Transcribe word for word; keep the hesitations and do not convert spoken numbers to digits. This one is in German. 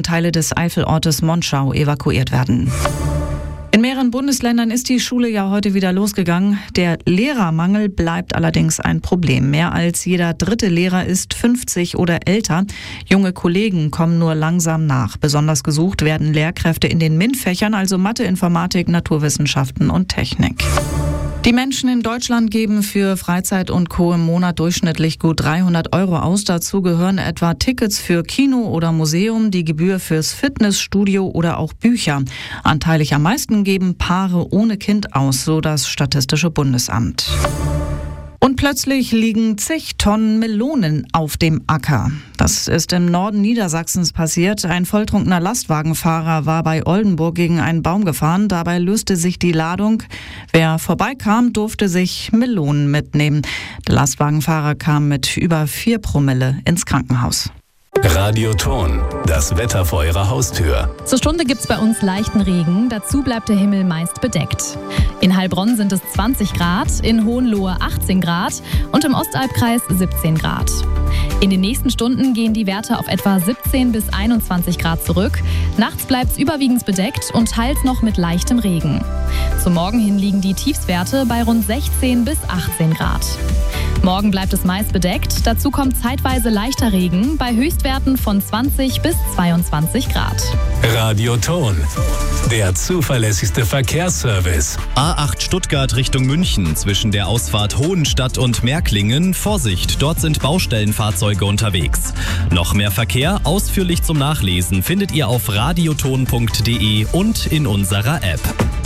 Teile des Eifelortes Monschau evakuiert werden. In mehreren Bundesländern ist die Schule ja heute wieder losgegangen. Der Lehrermangel bleibt allerdings ein Problem. Mehr als jeder dritte Lehrer ist fünfzig oder älter. Junge Kollegen kommen nur langsam nach. Besonders gesucht werden Lehrkräfte in den MINT-Fächern, also Mathe, Informatik, Naturwissenschaften und Technik. Die Menschen in Deutschland geben für Freizeit und Co. im Monat durchschnittlich gut dreihundert Euro aus. Dazu gehören etwa Tickets für Kino oder Museum, die Gebühr fürs Fitnessstudio oder auch Bücher. Anteilig am meisten geben Paare ohne Kind aus, so das Statistische Bundesamt. Und plötzlich liegen zig Tonnen Melonen auf dem Acker. Das ist im Norden Niedersachsens passiert. Ein volltrunkener Lastwagenfahrer war bei Oldenburg gegen einen Baum gefahren. Dabei löste sich die Ladung. Wer vorbeikam, durfte sich Melonen mitnehmen. Der Lastwagenfahrer kam mit über vier Promille ins Krankenhaus. Radio Ton, das Wetter vor Ihrer Haustür. Zur Stunde gibt's bei uns leichten Regen, dazu bleibt der Himmel meist bedeckt. In Heilbronn sind es zwanzig Grad, in Hohenlohe achtzehn Grad und im Ostalbkreis siebzehn Grad. In den nächsten Stunden gehen die Werte auf etwa siebzehn bis einundzwanzig Grad zurück. Nachts bleibt's überwiegend bedeckt und teils noch mit leichtem Regen. Zum Morgen hin liegen die Tiefstwerte bei rund sechzehn bis achtzehn Grad. Morgen bleibt es meist bedeckt, dazu kommt zeitweise leichter Regen bei Höchstwerten von zwanzig bis zweiundzwanzig Grad. Radio Ton, der zuverlässigste Verkehrsservice. A acht Stuttgart Richtung München zwischen der Ausfahrt Hohenstadt und Märklingen. Vorsicht, dort sind Baustellenfahrzeuge unterwegs. Noch mehr Verkehr, ausführlich zum Nachlesen, findet ihr auf radioton punkt de und in unserer App.